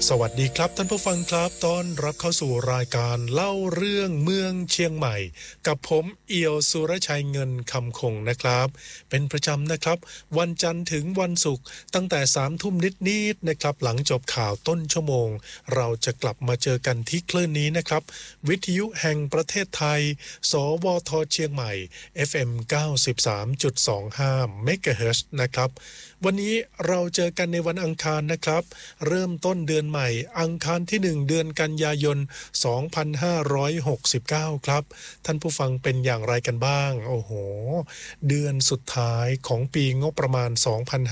สวัสดีครับท่านผู้ฟังครับต้อนรับเข้าสู่รายการเล่าเรื่องเมืองเชียงใหม่กับผมเอี่ยวสุรชัยเงินคำคงนะครับเป็นประจำนะครับวันจันทร์ถึงวันศุกร์ตั้งแต่3 ทุ่มนิดๆนะครับหลังจบข่าวต้นชั่วโมงเราจะกลับมาเจอกันที่คลื่นนี้นะครับวิทยุแห่งประเทศไทยสวทเชียงใหม่ FM 93.25 เมกะเฮิรตซ์นะครับวันนี้เราเจอกันในวันอังคารนะครับเริ่มต้นเดือนใหม่อังคารที่1เดือนกันยายน2569ครับท่านผู้ฟังเป็นอย่างไรกันบ้างโอ้โหเดือนสุดท้ายของปีงบประมาณ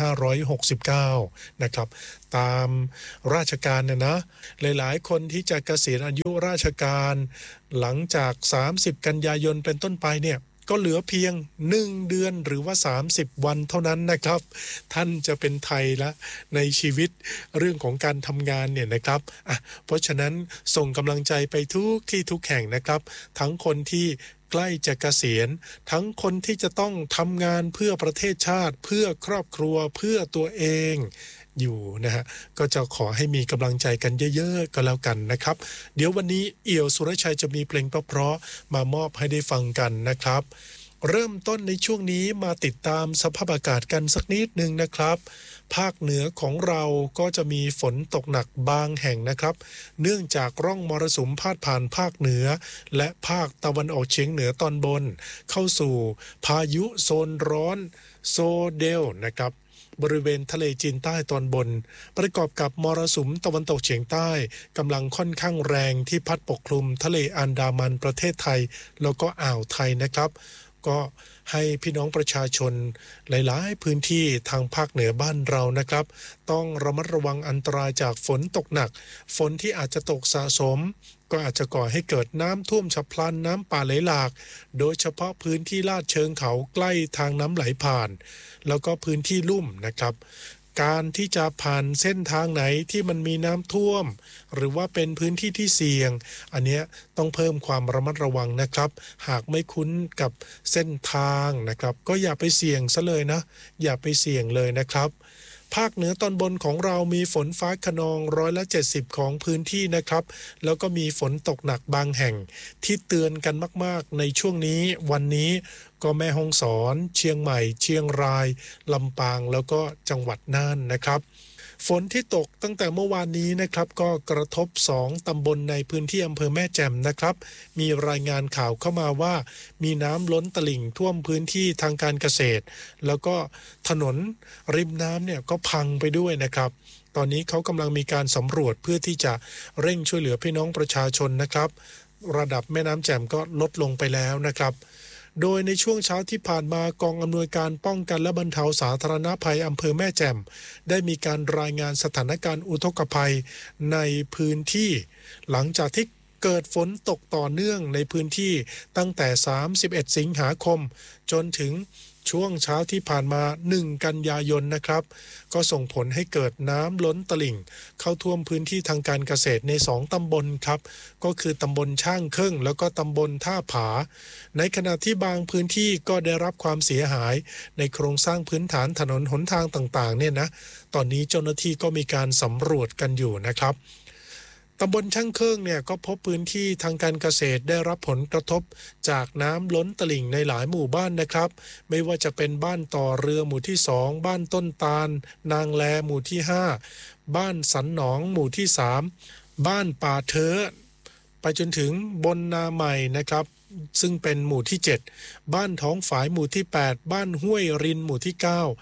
2569นะครับตามราชการนะหลายๆคนที่จะเกษียณอายุราชการหลังจาก30กันยายนเป็นต้นไปเนี่ยก็เหลือเพียง1เดือนหรือว่า30วันเท่านั้นนะครับท่านจะเป็นไทยละในชีวิตเรื่องของการทำงานเนี่ยนะครับเพราะฉะนั้นส่งกำลังใจไปทุกที่ทุกแห่งนะครับทั้งคนที่ใกล้จะเกษียณทั้งคนที่จะต้องทำงานเพื่อประเทศชาติเพื่อครอบครัวเพื่อตัวเองอยู่นะฮะก็จะขอให้มีกำลังใจกันเยอะๆก็แล้วกันนะครับเดี๋ยววันนี้เอี่ยวสุรชัยจะมีเพลงเพราะๆมามอบให้ได้ฟังกันนะครับเริ่มต้นในช่วงนี้มาติดตามสภาพอากาศกันสักนิดนึงนะครับภาคเหนือของเราก็จะมีฝนตกหนักบางแห่งนะครับเนื่องจากร่องมรสุมพาดผ่านภาคเหนือและภาคตะวันออกเฉียงเหนือตอนบนเข้าสู่พายุโซนร้อนโซเดลนะครับบริเวณทะเลจีนใต้ตอนบนประกอบกับมรสุมตะวันตกเฉียงใต้กำลังค่อนข้างแรงที่พัดปกคลุมทะเลอันดามันประเทศไทยแล้วก็อ่าวไทยนะครับก็ให้พี่น้องประชาชนหลายๆพื้นที่ทางภาคเหนือบ้านเรานะครับต้องระมัดระวังอันตรายจากฝนตกหนักฝนที่อาจจะตกสะสมก็อาจจะก่อให้เกิดน้ำท่วมฉับพลันน้ำป่าไหลหลากโดยเฉพาะพื้นที่ลาดเชิงเขาใกล้ทางน้ำไหลผ่านแล้วก็พื้นที่ลุ่มนะครับการที่จะผ่านเส้นทางไหนที่มันมีน้ำท่วมหรือว่าเป็นพื้นที่ที่เสี่ยงอันเนี้ยต้องเพิ่มความระมัดระวังนะครับหากไม่คุ้นกับเส้นทางนะครับก็อย่าไปเสี่ยงซะเลยนะอย่าไปเสี่ยงเลยนะครับภาคเหนือตอนบนของเรามีฝนฟ้าคะนอง70%ของพื้นที่นะครับแล้วก็มีฝนตกหนักบางแห่งที่เตือนกันมากๆในช่วงนี้วันนี้ก็แม่ฮ่องสอนเชียงใหม่เชียงรายลำปางแล้วก็จังหวัดน่านนะครับฝนที่ตกตั้งแต่เมื่อวานนี้นะครับก็กระทบ2ตำบลในพื้นที่อำเภอแม่แจ่มนะครับมีรายงานข่าวเข้ามาว่ามีน้ำล้นตลิ่งท่วมพื้นที่ทางการเกษตรแล้วก็ถนนริมน้ำเนี่ยก็พังไปด้วยนะครับตอนนี้เขากำลังมีการสำรวจเพื่อที่จะเร่งช่วยเหลือพี่น้องประชาชนนะครับระดับแม่น้ำแจ่มก็ลดลงไปแล้วนะครับโดยในช่วงเช้าที่ผ่านมากองอำนวยการป้องกันและบรรเทาสาธารณภัยอำเภอแม่แจ่มได้มีการรายงานสถานการณ์อุทกภัยในพื้นที่หลังจากที่เกิดฝนตกต่อเนื่องในพื้นที่ตั้งแต่31สิงหาคมจนถึงช่วงเช้าที่ผ่านมา1กันยายนนะครับก็ส่งผลให้เกิดน้ำล้นตลิ่งเข้าท่วมพื้นที่ทางการเกษตรใน2ตำบลครับก็คือตำบลช่างเครื่องแล้วก็ตำบลท่าผาในขณะที่บางพื้นที่ก็ได้รับความเสียหายในโครงสร้างพื้นฐานถนนหนทางต่างๆเนี่ยนะตอนนี้เจ้าหน้าที่ก็มีการสำรวจกันอยู่นะครับตำบลช่างเครื่องเนี่ยก็พบพื้นที่ทางการเกษตรได้รับผลกระทบจากน้ำล้นตลิ่งในหลายหมู่บ้านนะครับไม่ว่าจะเป็นบ้านต่อเรือหมู่ที่2บ้านต้นตาลนางแลหมู่ที่5บ้านสันหนองหมู่ที่3บ้านป่าเทอไปจนถึงบนนาใหม่นะครับซึ่งเป็นหมู่ที่7บ้านท้องฝายหมู่ที่8บ้านห้วยรินหมู่ที่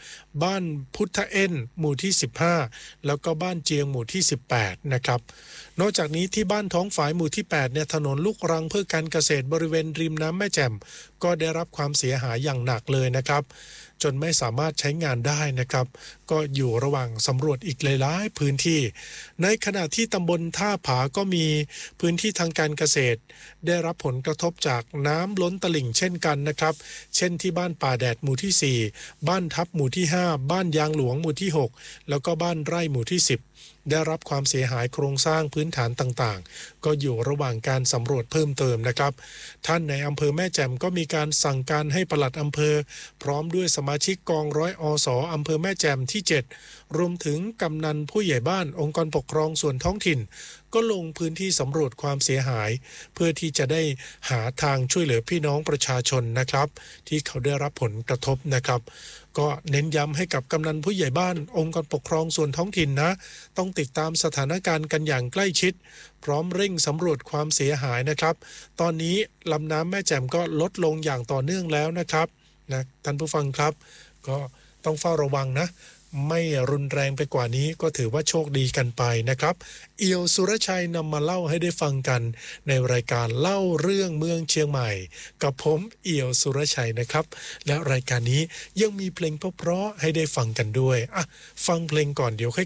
9บ้านพุทธเอ็นหมู่ที่15แล้วก็บ้านเจียงหมู่ที่18นะครับนอกจากนี้ที่บ้านท้องฝายหมู่ที่8เนี่ยถนนลูกรังเพื่อการเกษตรบริเวณริมน้ำแม่แจ่มก็ได้รับความเสียหายอย่างหนักเลยนะครับจนไม่สามารถใช้งานได้นะครับก็อยู่ระหว่างสำรวจอีกหลายๆพื้นที่ในขณะที่ตำบลท่าผาก็มีพื้นที่ทางการเกษตรได้รับผลกระทบจากน้ำล้นตลิ่งเช่นกันนะครับเช่นที่บ้านป่าแดดหมู่ที่4บ้านทับหมู่ที่5บ้านยางหลวงหมู่ที่6แล้วก็บ้านไร่หมู่ที่10ได้รับความเสียหายโครงสร้างพื้นฐานต่างๆก็อยู่ระหว่างการสำรวจเพิ่มเติมนะครับท่านในอำเภอแม่แจ่มก็มีการสั่งการให้ปลัดอำเภอพร้อมด้วยสมาชิกกองร้อยอสอำเภอแม่แจ่มที่7รวมถึงกำนันผู้ใหญ่บ้านองค์กรปกครองส่วนท้องถิ่นก็ลงพื้นที่สำรวจความเสียหายเพื่อที่จะได้หาทางช่วยเหลือพี่น้องประชาชนนะครับที่เขาได้รับผลกระทบนะครับก็เน้นย้ำให้กับกำนันผู้ใหญ่บ้านองค์กรปกครองส่วนท้องถิ่นนะต้องติดตามสถานการณ์กันอย่างใกล้ชิดพร้อมเร่งสำรวจความเสียหายนะครับตอนนี้ลำน้ำแม่แจ่มก็ลดลงอย่างต่อเนื่องแล้วนะครับนะท่านผู้ฟังครับก็ต้องเฝ้าระวังนะไม่รุนแรงไปกว่านี้ก็ถือว่าโชคดีกันไปนะครับเอี่ยวสุรชัยนำมาเล่าให้ได้ฟังกันในรายการเล่าเรื่องเมืองเชียงใหม่กับผมเอี่ยวสุรชัยนะครับและรายการนี้ยังมีเพลงเพราะๆให้ได้ฟังกันด้วยอ่ะฟังเพลงก่อนเดี๋ยวค่